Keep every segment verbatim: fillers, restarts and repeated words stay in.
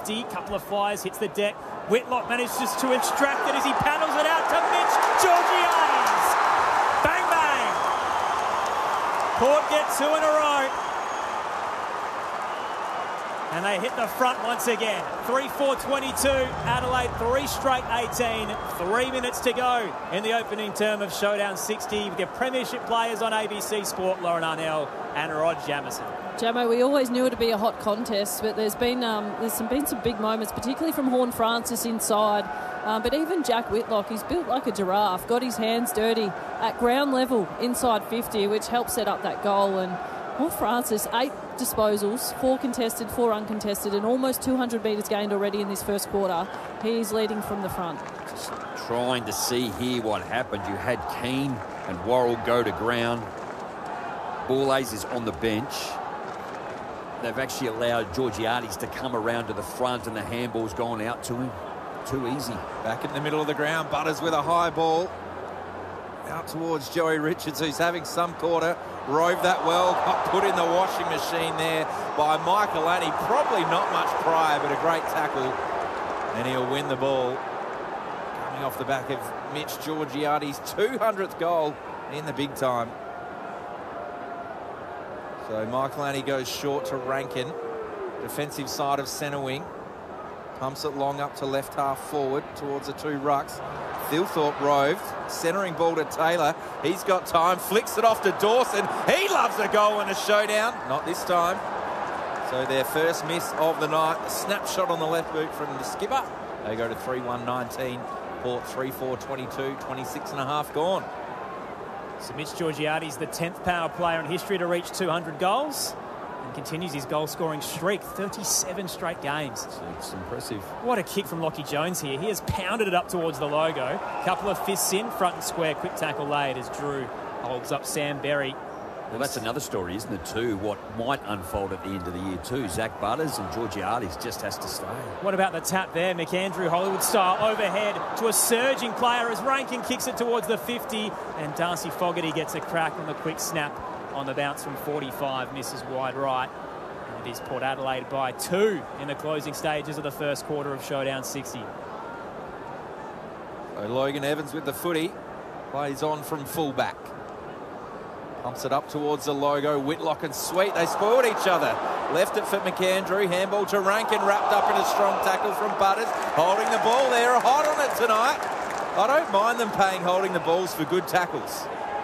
sixty. Couple of flyers, hits the deck. Whitlock manages to extract it as he paddles it out to Mitch Georgiades. Bang, bang. Port get two in a row. And they hit the front once again. three four twenty-two. Adelaide, three straight eighteen. Three minutes to go in the opening term of Showdown sixty. With their premiership players on A B C Sport, Lauren Arnell and Rod Jamison. Jamo, we always knew it would be a hot contest, but there's been um, there's some, been some big moments, particularly from Horne-Francis inside. Um, but even Jack Whitlock, he's built like a giraffe, got his hands dirty at ground level inside fifty, which helped set up that goal. And Horne-Francis, eight disposals, four contested, four uncontested, and almost two hundred metres gained already in this first quarter. He's leading from the front. Just trying to see here what happened. You had Keane and Worrell go to ground. Bourlays is on the bench. They've actually allowed Georgiades to come around to the front, and the handball's gone out to him. Too easy. Back in the middle of the ground, Butters with a high ball. Out towards Joey Richards, who's having some quarter. Rove that well, got put in the washing machine there by Michael Annie. Probably not much prior, but a great tackle. And he'll win the ball. Coming off the back of Mitch Georgiades' two hundredth goal in the big time. So Michael Annie goes short to Rankin. Defensive side of centre wing. Pumps it long up to left half forward towards the two rucks. Thilthorpe roved. Centering ball to Taylor. He's got time. Flicks it off to Dawson. He loves a goal in a showdown. Not this time. So their first miss of the night. A snapshot on the left boot from the skipper. They go to three one nineteen. Port three four twenty-two. twenty-six and a half gone. So Mitch Georgiades, the tenth power player in history to reach two hundred goals, and continues his goal-scoring streak, thirty-seven straight games. It's impressive. What a kick from Lockie Jones here. He has pounded it up towards the logo. Couple of fists in, front and square, quick tackle laid as Drew holds up Sam Berry. Well, that's another story, isn't it, too? What might unfold at the end of the year, too. Zach Butters and Georgiades just has to stay. What about the tap there? McAndrew, Hollywood style, overhead to a surging player as Rankin kicks it towards the fifty, and Darcy Fogarty gets a crack on the quick snap on the bounce from forty-five, misses wide right. And it is Port Adelaide by two in the closing stages of the first quarter of Showdown sixty. So Logan Evans with the footy. Plays on from fullback. Pumps it up towards the logo. Whitlock and Sweet, they spoiled each other. Left it for McAndrew. Handball to Rankin, wrapped up in a strong tackle from Butters. Holding the ball there, hot on it tonight. I don't mind them paying holding the balls for good tackles.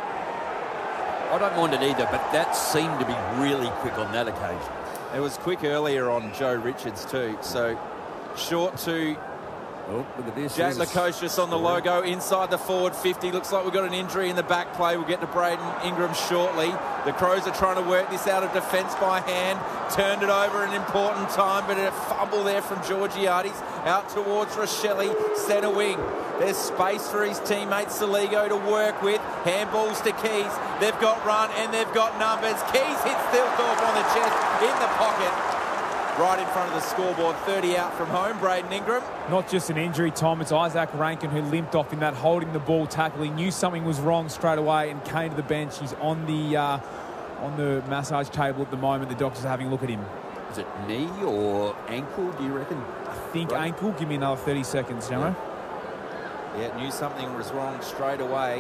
I don't mind it either, but that seemed to be really quick on that occasion. It was quick earlier on Joe Richards too. So short to Oh, look at this. Jack Lukosius on the logo inside the forward fifty. Looks like we've got an injury in the back play. We'll get to Braden Ingram shortly. The Crows are trying to work this out of defence by hand. Turned it over an important time, but a fumble there from Georgiades. Out towards Rochelle, centre wing. There's space for his teammate Saligo to work with. Handballs to Keys. They've got run and they've got numbers. Keys hits Thilthorpe on the chest in the pocket. Right in front of the scoreboard, thirty out from home. Braden Ingram. Not just an injury, Tom. It's Isaac Rankin who limped off in that holding the ball tackle. He knew something was wrong straight away and came to the bench. He's on the uh, on the massage table at the moment. The doctors are having a look at him. Is it knee or ankle, do you reckon? I think right. Ankle. Give me another thirty seconds, Jamo. Yeah. yeah, knew something was wrong straight away.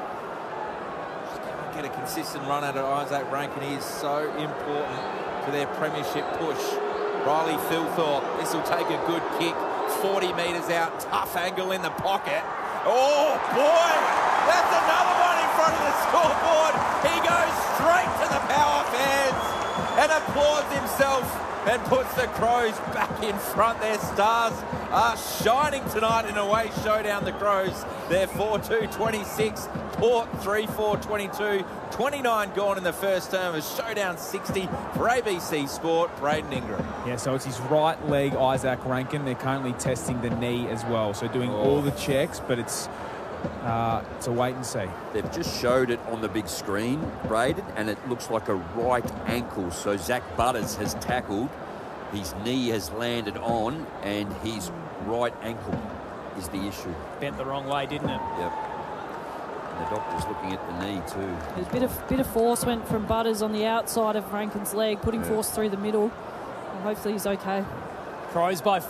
Just can't get a consistent run out of Isaac Rankin. He is so important to their premiership push. Riley Thilthorpe, this will take a good kick, forty metres out, tough angle in the pocket. Oh boy, that's another one in front of the scoreboard. He goes straight to the power fans and applauds himself and puts the Crows back in front. Their stars are shining tonight in a away showdown. The Crows, they're four two twenty-six, Port three four twenty-two, twenty-nine gone in the first term of Showdown sixty for A B C Sport. Braden Ingram. Yeah, so it's his right leg, Isaac Rankin. They're currently testing the knee as well, so doing oh. all the checks, but it's uh, it's a wait and see. They've just showed it on the big screen, Braden, and it looks like a right ankle. So Zach Butters has tackled. His knee has landed on, and his right ankle is the issue. Bent the wrong way, didn't it? Yep. And the doctor's looking at the knee too. There's a bit of, bit of force went from Butters on the outside of Rankin's leg, putting yeah. force through the middle. Well, hopefully he's okay. Crows by